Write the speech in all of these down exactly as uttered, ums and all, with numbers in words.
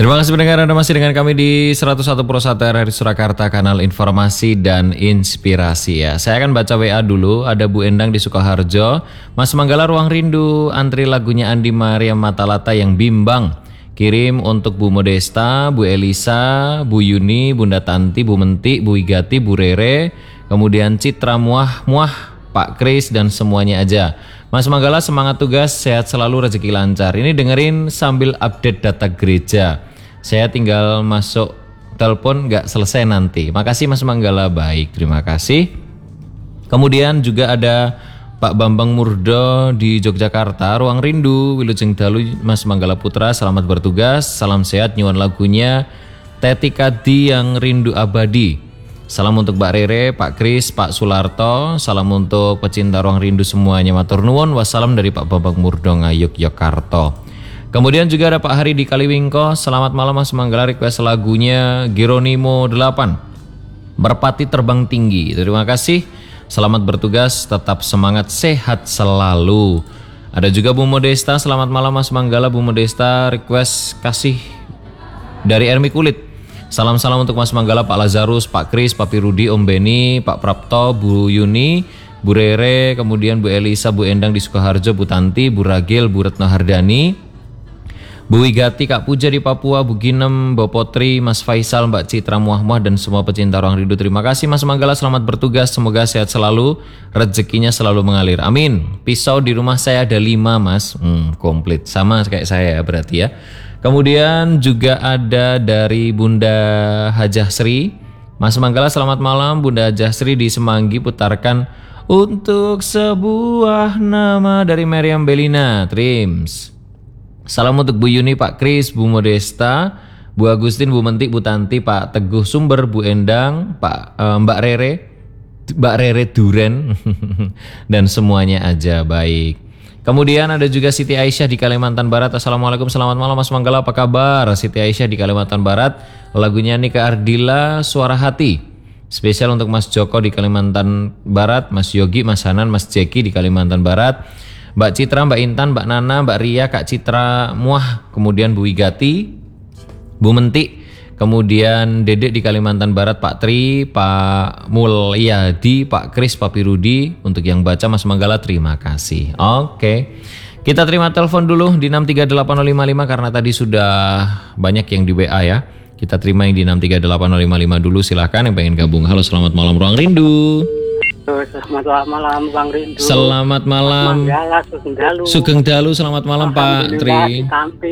Terima kasih pendengar, Anda masih dengan kami di seratus satu Pro satu R R I Surakarta, kanal informasi dan inspirasi ya. Saya akan baca W A dulu. Ada Bu Endang di Sukoharjo. Mas Manggala Ruang Rindu, antri lagunya Andi Maria Matalata yang bimbang. Kirim untuk Bu Modesta, Bu Elisa, Bu Yuni, Bunda Tanti, Bu Menti, Bu Igati, Bu Rere, kemudian Citra Muah Muah, Pak Kris dan semuanya aja. Mas Manggala semangat tugas, sehat selalu, rezeki lancar. Ini dengerin sambil update data gereja. Saya tinggal masuk telepon nggak selesai nanti. Makasih Mas Manggala, baik, terima kasih. Kemudian juga ada Pak Bambang Murdo di Yogyakarta, Ruang Rindu, Wilujeng Dalu, Mas Manggala Putra, selamat bertugas, salam sehat, nyuwun lagunya Teti Kadi yang rindu abadi. Salam untuk Mbak Rere, Pak Kris, Pak Sularto, salam untuk pecinta Ruang Rindu semuanya, matur nuwun, wassalam dari Pak Bambang Murdo Yogyakarta. Kemudian juga ada Pak Hari di Kaliwingko, selamat malam Mas Manggala, request lagunya Geronimo delapan, Merpati Terbang Tinggi. Terima kasih, selamat bertugas, tetap semangat, sehat selalu. Ada juga Bu Modesta, selamat malam Mas Manggala, Bu Modesta request kasih dari Ermi Kulit. Salam-salam untuk Mas Manggala, Pak Lazarus, Pak Kris, Papi Rudi, Om Beni, Pak Prapto, Bu Yuni, Bu Rere, kemudian Bu Elisa, Bu Endang di Sukoharjo, Bu Tanti, Bu Ragil, Bu Retno Hardani, Bu Wigati, Kak Puja di Papua, Bu Ginem, Bu Potri, Mas Faisal, Mbak Citra Muah-Muah dan semua pecinta Ruang Rindu. Terima kasih Mas Manggala, selamat bertugas, semoga sehat selalu, rezekinya selalu mengalir, amin. Pisau di rumah saya ada lima Mas, hmm, komplit, sama kayak saya berarti ya. Kemudian juga ada dari Bunda Hajah Sri. Mas Manggala selamat malam, Bunda Hajah Sri di Semanggi, putarkan Untuk Sebuah Nama dari Meriam Belina, Trims. Salam untuk Bu Yuni, Pak Kris, Bu Modesta, Bu Agustin, Bu Menti, Bu Tanti, Pak Teguh Sumber, Bu Endang, Pak eh, Mbak Rere, Mbak Rere Duren dan semuanya aja, baik. Kemudian ada juga Siti Aisyah di Kalimantan Barat. Assalamualaikum, selamat malam Mas Manggala, apa kabar? Siti Aisyah di Kalimantan Barat, lagunya Nika Ardila, Suara Hati. Spesial untuk Mas Joko di Kalimantan Barat, Mas Yogi, Mas Hanan, Mas Jeki di Kalimantan Barat, Mbak Citra, Mbak Intan, Mbak Nana, Mbak Ria, Kak Citra Muah, kemudian Bu Wigati, Bu Menti, kemudian Dedek di Kalimantan Barat, Pak Tri, Pak Mulyadi, Pak Kris, Papi Rudi. Untuk yang baca Mas Manggala, terima kasih. Oke, kita terima telepon dulu di enam tiga delapan nol lima lima karena tadi sudah banyak yang di W A ya. Kita terima yang di enam tiga delapan nol lima lima dulu, silahkan yang pengen gabung. Halo, selamat malam Ruang Rindu. Selamat malam Bang Rindu. Selamat malam Manggala, Sugeng Dalu. Sugeng Dalu, selamat malam Pak Tri.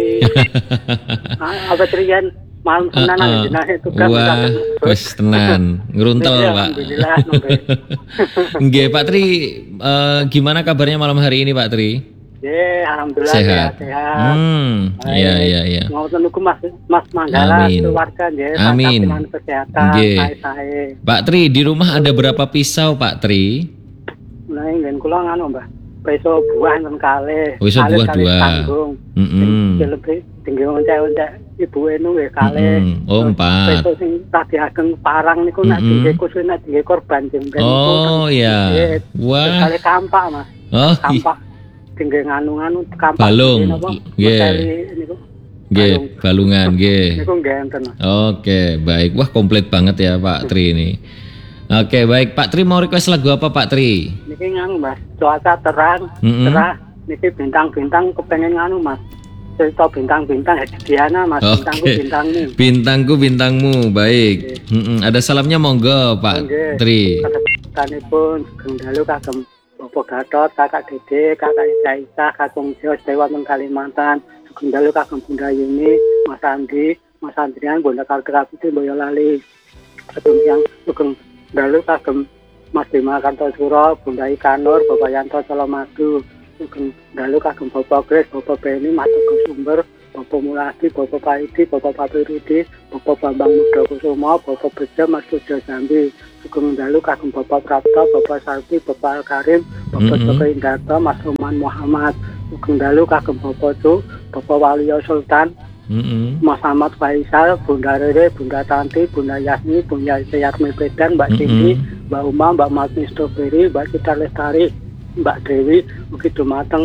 Apa Trian malam tenan uh, uh. itu kan. Wah, wis tenan, ngruntel Pak. Alhamdulillah. Nggih Pak Tri, uh, gimana kabarnya malam hari ini Pak Tri? Ya, alhamdulillah sehat. sehat. Hmm, iya iya iya. Mau menunggu Mas Mas Manggala keluarga nggih. Amin. Kesehatan sae-sae. Pak Tri, di rumah ada berapa pisau Pak Tri? Nah, nggen kula nganu, Mbah. Pisau buah enten kalih. Pisau buah dua. Heeh. Lebih tinggi ontek-ontek ibu enu nggih kalih. Oh, empat. Pisau sing tadi ageng parang niku nek dingge khusus nek dingge korban jemben. Oh iya. Wah. Kalih kampak, Mas. Oh, kampak. Tinggal nganu-nganu kampak balung, nggih, nggih, balungan, nggih. Oke, baik, wah komplit banget ya Pak Tri ini. Oke, baik, Pak Tri mau request lagu apa Pak Tri? Niki nganu Mas, cuaca terang, mm-hmm. cerah, niki bintang-bintang kepengen nganu Mas. Cerita bintang-bintang Diana Mas, okay. Bintangku bintangmu. Bintangku bintangmu, baik. Okay. Mm-hmm. Ada salamnya monggo Pak okay. Tri. Kanipun Sugeng Dalu kagem Bapak Gatot, Kakak Dede, Kakak Isa, Kakung Jos, Dewa Kalimantan, Sugeng Dalu kagem Bunda Yuni, Mas Andi, Mas Andrian, Bunda Kartikaputi, Boyolali. Sugeng yang Sugeng Dalu kagem Mas Bima Kartosuro, Bunda Ikanur, Bapak Yanto Colomadu, Sugeng Dalu kagem Bapak Kris, Bapak Beni, Mas Sugeng Sumber, Bapak Muladi, Bapak Paidi, Bapak Papi Rudi, Bapak Bambang Muda Kusumo, Bapak Beja, Mas Tujo Jambi. Sugeng Dalu kagem Bapak Prapto, Bapak Salvi, Bapak Al-Karim, Bapak mm-hmm. Joko Indarto, Mas Roman Muhammad. Sugeng Dalu kagem Bapak Cu, Bapak Waluyo Sultan, mm-hmm. Mas Ahmad Faisal, Bunda Rere, Bunda Tanti, Bunda Yasmi, Bunda Yasmi Pedan, Mbak Cindy, mm-hmm. Mbak Uma, Mbak Martin Strawberry, Mbak Cita Lestari, Mbak Dewi, Ugi Dumateng,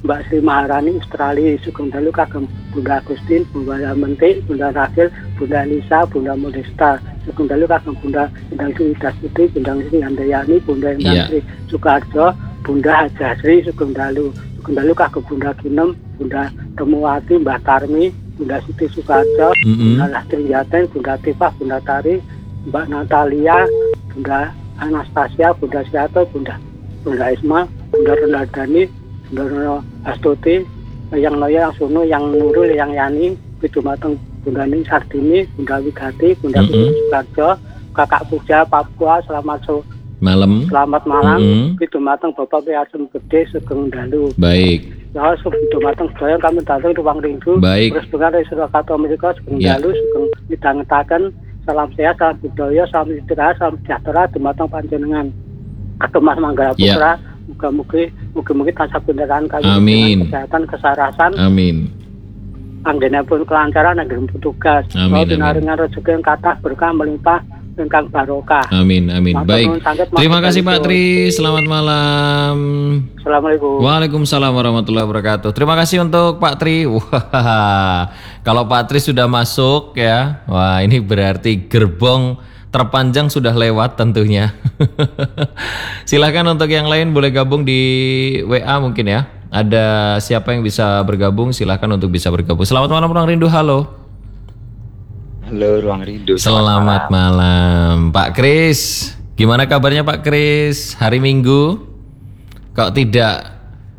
Mbak Sri Maharani Australia, sugeng dalu kagem Bunda Agustin, Bunda Mentik, Bunda Rachel, Bunda Lisa, Bunda Modesta, sugeng dalu kagem Bunda Endang Sri Widastuti, Bunda Sri Handayani, Bunda Endang Iya. Sri Soekarjo, Bunda Hajasri, sugeng dalu, sugeng dalu kagem Bunda Kinem, Bunda Temuwati, Mbah Tarmi, Bunda Siti Soekarjo, Mm-mm. Bunda Lastri Yaten, Bunda Tifah, Bunda Tari, Mbak Natalia, Bunda Anastasia, Bunda Siato, Bunda Bunda Isma, Bunda Renardani, Bunda Rono Astuti, yang Noya, yang Sunu, yang Nurul, yang Yani, itu mateng Bunda Ning Sardini, Bunda Wigati, Bunda Mm-mm. Siti Soekarjo, Kakak Puja, Papua, selamat so, Malam. selamat malam, Mm-mm. itu mateng Bapak Piasem Gede, Sugeng Dalu. Baik. Ya, itu mateng sedaya kami datang ruang ringgu. Baik. Terus dengan dari Surakarta Amerika, Sugeng Ya. Dalu, Sugeng midhangetaken, salam sehat, salam budaya, salam istirahat, salam sejahtera, dumateng panjenengan. Atau Mas Manggala Ya. Putra, muga-mugi, mugi-mugi tansah beneran kami Amin. dengan kesehatan, kesarasan, Amin. anggenipun kelancaran, anggenipun tugas. Amin, amin. Dengan rezeki yang kathah berkah melimpah, ingkang barokah. Amin, amin. Matur Baik. nuwun sanget, Mas Terima kasih Pak Manggala. Tri. Selamat malam. Assalamualaikum. Waalaikumsalam warahmatullahi wabarakatuh. Terima kasih untuk Pak Tri. Wah, kalau Pak Tri sudah masuk ya, wah ini berarti gerbong terpanjang sudah lewat tentunya. Silahkan untuk yang lain boleh gabung di W A mungkin ya. Ada siapa yang bisa bergabung? Silahkan untuk bisa bergabung. Selamat malam Ruang Rindu. Halo. Halo Ruang Rindu. Selamat malam Pak Kris. Gimana kabarnya Pak Kris? Hari Minggu kok tidak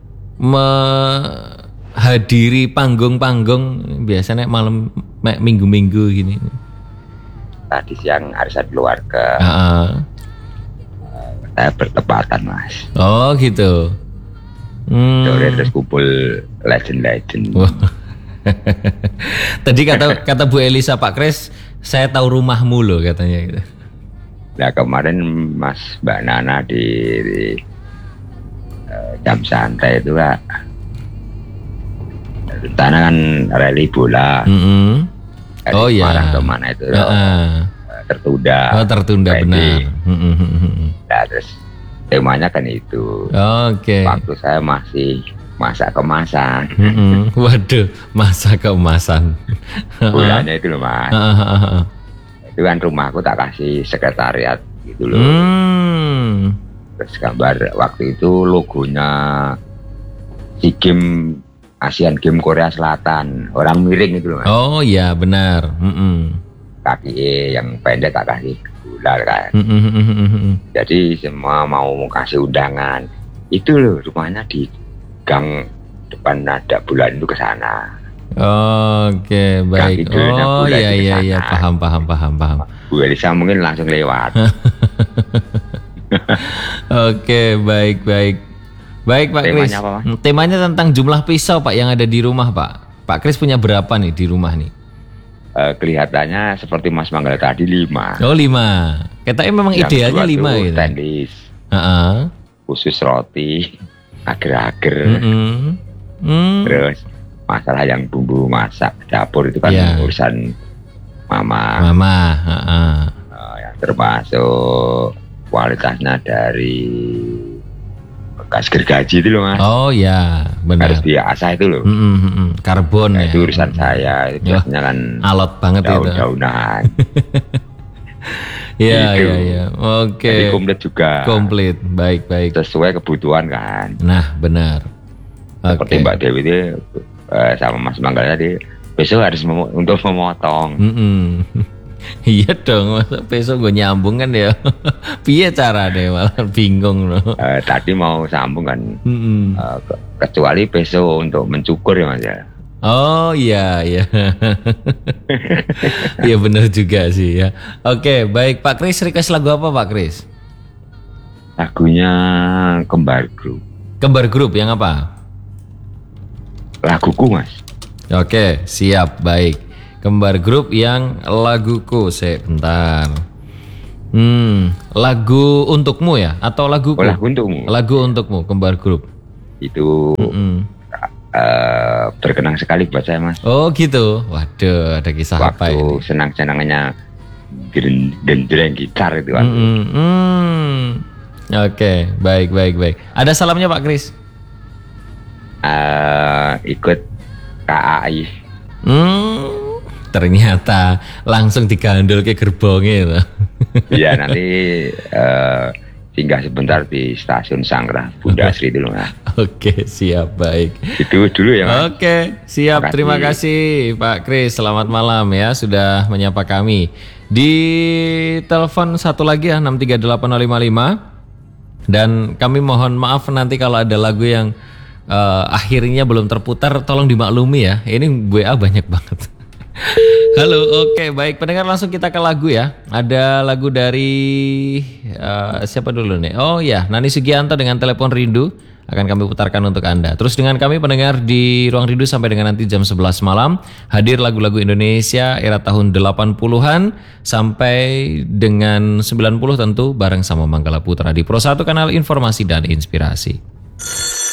menghadiri panggung-panggung, biasanya malam me- minggu-minggu gini. Tadi siang arisan keluarga, Ah, saya bertepatan mas. oh gitu. Hmm. Sore terus kumpul legend-legend. Wah. Tadi kata kata Bu Elisa Pak Kris, saya tahu rumahmu loh katanya gitu. Nah kemarin Mas Mbak Nana di, di eh, jam santai itu Kak, rencana kan rally bola. Mm-mm. Dari Oh iya. Semarang ke mana itu Ah, ah. tertunda. Oh tertunda Pending. benar. Mm-mm. Nah terus temanya kan itu. Oke. Waktu saya masih masak kemasan. Mm-mm. Waduh, masa keemasan. Bolanya itu loh mas. Ah, Itu kan rumahku tak kasih sekretariat gitu loh. Hmm. Terus gambar waktu itu logonya si game Asian Game Korea Selatan, orang miring itu loh mas. Oh iya benar. Mm-mm. Kaki E yang pendek tak kasih ular kan. Mm-mm. Jadi semua mau kasih undangan. Itu loh rumahnya di gang depan ada bulan itu ke sana. Oke baik. idulnya Oh bulan iya di iya sana. iya paham paham paham paham. Bu Elisa mungkin langsung lewat. Oke baik baik. Baik Pak Kris. Temanya apa, Mas? Hmm, Temanya tentang jumlah pisau Pak yang ada di rumah Pak. Pak Kris punya berapa nih di rumah nih? Eh, kelihatannya seperti Mas Manggala tadi lima. Oh lima. Katanya memang Yang idealnya dua lima tuh gitu. Stainless, Heeh. khusus roti, agar-agar. Mm-mm. Hmm. Terus masalah yang bumbu masak dapur itu kan Iya. urusan mama. Mama. Heeh. Eh, yang termasuk kualitasnya dari bekas gergaji itu loh mas. Oh ya benar. Harus diasah itu loh. Mm-mm, mm-mm. Karbon Nah, ya. itu urusan saya. Itu Ya. biasanya kan Alot banget itu. daun-daunan. Iya Gitu. iya iya. Oke. Jadi komplit juga. Komplit. Baik baik. Sesuai kebutuhan kan. Nah benar. Seperti Oke. Mbak Dewi itu eh, sama Mas Manggala tadi besok harus memo- untuk memotong. Mm-mm. Iya dong, masa besok gue nyambung kan ya. Piye cara deh malah bingung loh. Eh, tadi mau sambung kan. Mm-mm. Eh, ke- kecuali besok untuk mencukur ya mas ya. Oh iya iya. Iya benar juga sih ya. Oke baik Pak Kris, request lagu apa Pak Kris? Lagunya Kembar Group. Kembar Group yang apa? Laguku mas. Oke siap baik. Kembar Group yang laguku sebentar. Hmm, lagu untukmu ya atau laguku? Oh, lagu untukmu. Lagu untukmu Kembar Group. Itu Mm-mm. eh, berkenang sekali buat saya mas. Oh gitu. Waduh, ada kisah apa Waktu ini? senang-senangnya gen- gendreng gitar itu kan. Mm-mm. Hmm. Oke, baik baik baik. Ada salamnya Pak Kris? uh, ikut K A I. Hmm, ternyata langsung digandol ke gerbongnya. Iya, nanti uh, singgah sebentar di stasiun Sangkrah Bunda Sri dulu. Nah. Oke, siap, baik. Itu dulu ya, Mas. Oke, siap. Terima kasih Pak Kris. Selamat malam ya, sudah menyapa kami. Di telepon satu lagi ya, enam tiga delapan nol lima lima. Dan kami mohon maaf nanti kalau ada lagu yang uh, akhirnya belum terputar, tolong dimaklumi ya. Ini W A banyak banget. Halo, oke, baik. Pendengar, langsung kita ke lagu ya. Ada lagu dari uh, siapa dulu nih? Oh ya, Nani Sugianto dengan Telepon Rindu akan kami putarkan untuk Anda. Terus dengan kami pendengar di Ruang Rindu sampai dengan nanti jam sebelas malam. Hadir lagu-lagu Indonesia era tahun delapan puluhan sampai dengan sembilan puluh tentu bareng sama Manggala Putra di Pro satu Kanal Informasi dan Inspirasi.